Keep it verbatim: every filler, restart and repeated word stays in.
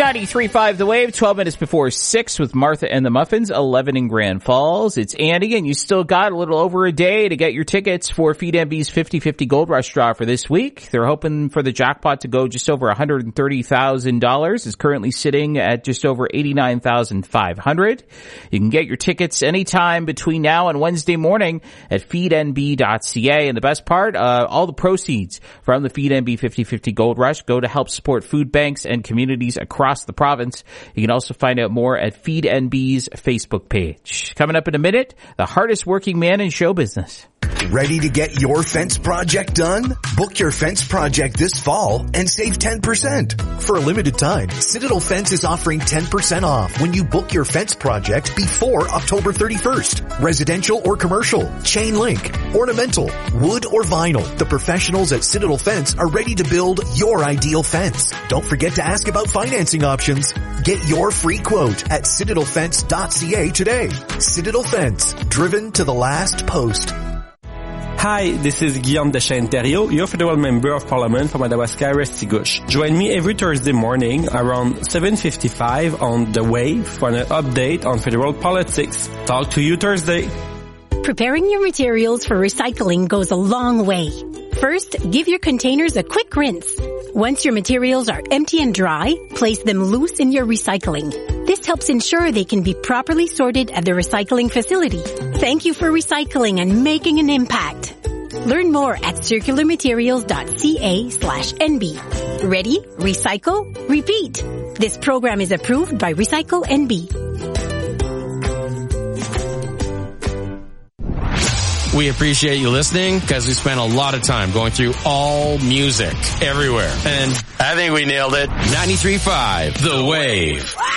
ninety-three point five The Wave, twelve minutes before six with Martha and the Muffins, eleven in Grand Falls. It's Andy, and you still got a little over a day to get your tickets for Feed N B's fifty fifty Gold Rush draw for this week. They're hoping for the jackpot to go just over one hundred thirty thousand dollars. It's currently sitting at just over eighty-nine thousand five hundred dollars. You can get your tickets anytime between now and Wednesday morning at feed n b dot c a. And the best part, uh, all the proceeds from the Feed N B fifty fifty Gold Rush go to help support food banks and communities across the province. You can also find out more at Feed N B's Facebook page. Coming up in a minute, the hardest working man in show business. Ready to get your fence project done? Book your fence project this fall and save ten percent. For a limited time, Citadel Fence is offering ten percent off when you book your fence project before October thirty-first. Residential or commercial, chain link, ornamental, wood or vinyl. The professionals at Citadel Fence are ready to build your ideal fence. Don't forget to ask about financing options. Get your free quote at citadel fence dot c a today. Citadel Fence, driven to the last post. Hi, this is Guillaume Deschênes-Thériault, your federal member of parliament for Madawaska-Restigouche. Join me every Thursday morning around seven fifty-five on The Wave for an update on federal politics. Talk to you Thursday. Preparing your materials for recycling goes a long way. First, give your containers a quick rinse. Once your materials are empty and dry, place them loose in your recycling. This helps ensure they can be properly sorted at the recycling facility. Thank you for recycling and making an impact. Learn more at circular materials dot c a slash n b. Ready? Recycle? Repeat. This program is approved by Recycle N B. We appreciate you listening because we spent a lot of time going through all music everywhere. And I think we nailed it. ninety-three point five The Wave.